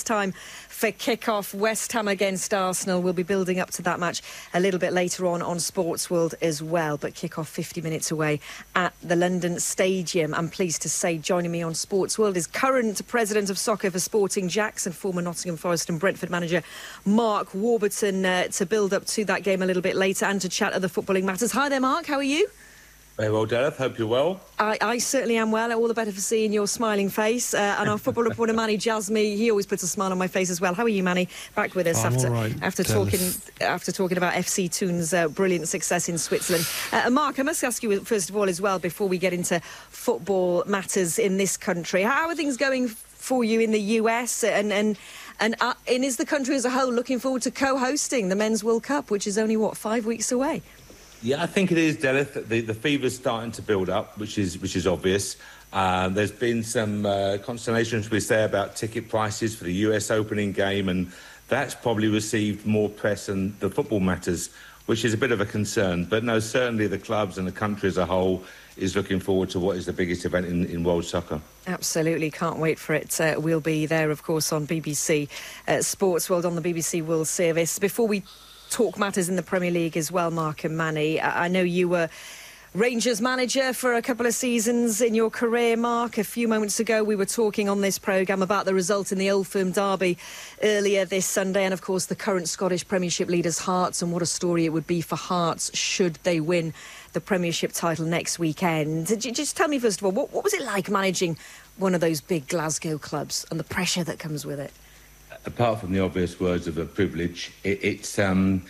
time for kick-off. West Ham against Arsenal. We'll be building up to that match a little bit later on Sports World as well. But kick-off 50 minutes away at the London Stadium. I'm pleased to say joining me on Sports World is current President of Soccer for Sporting Jackson, former Nottingham Forest and Brentford manager Mark Warburton, to build up to that game a little bit later and to chat other footballing matters. Hi there, Mark. How are you? Very well, Gareth. Hope you're well. I certainly am well. All the better for seeing your smiling face. And our football reporter, Manny Jasmy, he always puts a smile on my face as well. How are you, Manny? Back with us after talking about FC Thun's brilliant success in Switzerland. Mark, I must ask you first of all as well, before we get into football matters in this country, how are things going for you in the US? And is the country as a whole looking forward to co-hosting the Men's World Cup, which is only, 5 weeks away? Yeah, I think it is, Gareth. The fever's starting to build up, which is obvious. There's been some consternation, should we say, about ticket prices for the US opening game, and that's probably received more press than the football matters, which is a bit of a concern. But no, certainly the clubs and the country as a whole is looking forward to what is the biggest event in world soccer. Absolutely, can't wait for it. We'll be there, of course, on BBC Sports World on the BBC World Service. Before we talk matters in the Premier League as well, Mark and Manny, I know you were Rangers manager for a couple of seasons in your career, Mark. A few moments ago we were talking on this programme about the result in the Old Firm derby earlier this Sunday, and of course the current Scottish Premiership leaders Hearts, and what a story it would be for Hearts should they win the Premiership title next weekend. Just tell me first of all, what was it like managing one of those big Glasgow clubs and the pressure that comes with it? Apart from the obvious words of a privilege, it's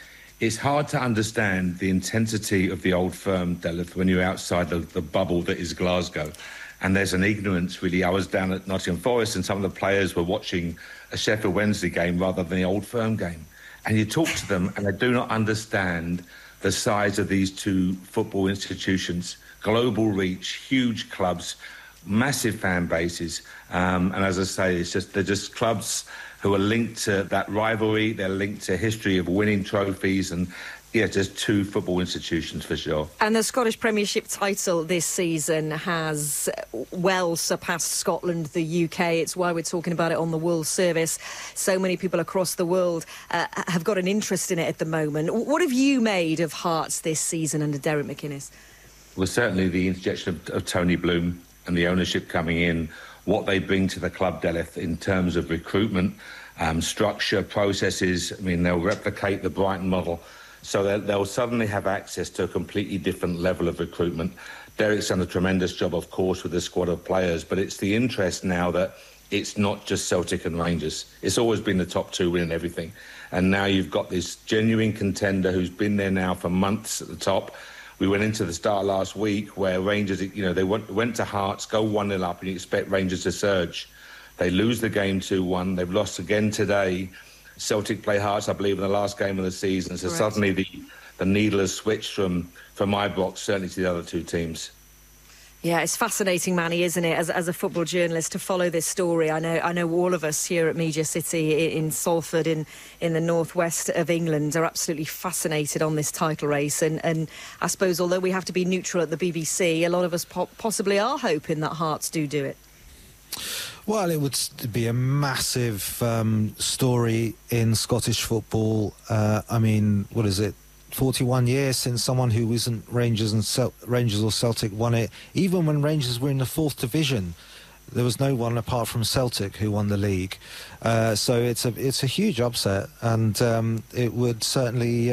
hard to understand the intensity of the Old Firm, Gareth, when you're outside the bubble that is Glasgow. And there's an ignorance, really. I was down at Nottingham Forest and some of the players were watching a Sheffield Wednesday game rather than the Old Firm game. And you talk to them and they do not understand the size of these two football institutions. Global reach, huge clubs, massive fan bases. And as I say, they're just clubs who are linked to that rivalry. They're linked to history of winning trophies, and just two football institutions for sure. And the Scottish Premiership title this season has well surpassed Scotland, the UK. It's why we're talking about it on the World Service. So many people across the world have got an interest in it at the moment. What have you made of Hearts this season under Derek McInnes? Well, certainly the interjection of Tony Bloom and the ownership coming in, what they bring to the club, Gareth, in terms of recruitment, structure, processes. I mean, they'll replicate the Brighton model, so they'll suddenly have access to a completely different level of recruitment. Derek's done a tremendous job, of course, with the squad of players, but it's the interest now that it's not just Celtic and Rangers. It's always been the top two winning everything. And now you've got this genuine contender who's been there now for months at the top. We went into the start last week where Rangers, they went to Hearts, go 1-0 up, and you expect Rangers to surge. They lose the game 2-1. They've lost again today. Celtic play Hearts, I believe, in the last game of the season. So Correct. Suddenly the needle has switched from my box, certainly to the other two teams. Yeah, it's fascinating, Manny, isn't it, as a football journalist, to follow this story. I know all of us here at Media City in Salford, in the northwest of England, are absolutely fascinated on this title race. And I suppose, although we have to be neutral at the BBC, a lot of us possibly are hoping that Hearts do it. Well, it would be a massive story in Scottish football. I mean, what is it? 41 years since someone who isn't Rangers or Celtic won it. Even when Rangers were in the 4th division, there was no one apart from Celtic who won the league. So it's a huge upset, and it would certainly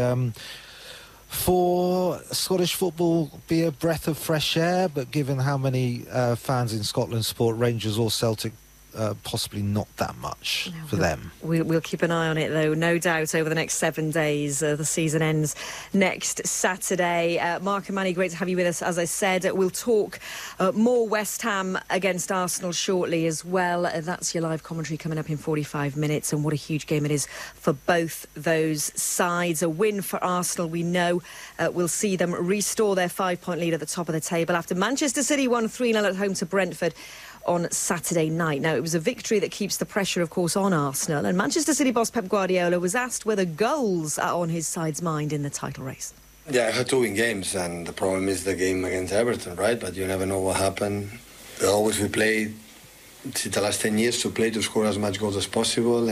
for Scottish football be a breath of fresh air. But given how many fans in Scotland support Rangers or Celtic, possibly not that much for them. We'll keep an eye on it, though, no doubt, over the next 7 days. The season ends next Saturday. Mark and Manny, great to have you with us. As I said, we'll talk more West Ham against Arsenal shortly as well. That's your live commentary coming up in 45 minutes, and what a huge game it is for both those sides. A win for Arsenal, we know, will see them restore their 5-point lead at the top of the table after Manchester City won 3-0 at home to Brentford on Saturday night. Now, it was a victory that keeps the pressure, of course, on Arsenal, and Manchester City boss Pep Guardiola was asked whether goals are on his side's mind in the title race. Yeah, I had to win games, and the problem is the game against Everton, right? But you never know what happened. We play the last 10 years to play to score as much goals as possible.